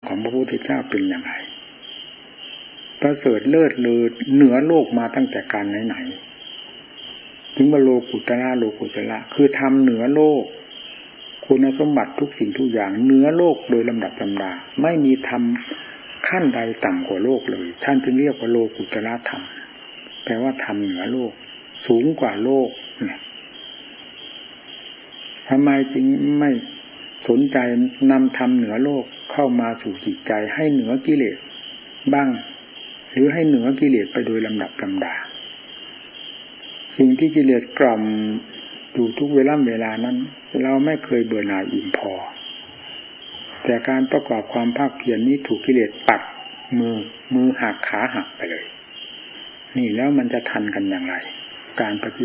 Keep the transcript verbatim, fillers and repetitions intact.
ของพระพุทธเจ้าเป็นอย่างไรประเสริฐเลิศเลอเหนือโลกมาตั้งแต่การไหนๆถึงว่าโลกุตระโลกุตระคือทำเหนือโลกคุณสมบัติทุกสิ่งทุกอย่างเหนือโลกโดยลำดับลำดาไม่มีธรรมขั้นใดต่ำกว่าโลกเลยท่านจึงเรียกว่าโลกุตระธรรมแปลว่าธรรมเหนือโลกสูงกว่าโลกเนี่ยทำไมจึงไม่สนใจนำธรรมเหนือโลกเข้ามาสู่จิตใจให้เหนือกิเลสบ้างหรือให้เหนือกิเลสไปโดยลำดับลำดาสิ่งที่กิเลสกล่อมอยู่ทุกเวลาเวลานั้นเราไม่เคยเบื่อหน่ายอิ่มพอแต่การประกอบความภาคเพียรนี้ถูกกิเลสปัดมือมือหักขาหักไปเลยนี่แล้วมันจะทันกันอย่างไรการปฏิ